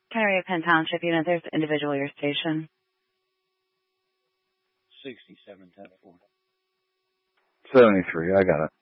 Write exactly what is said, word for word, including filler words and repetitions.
Cannery Penn Township unit, there's the individual your station. sixty-seven ten four. seventy-three, I got it.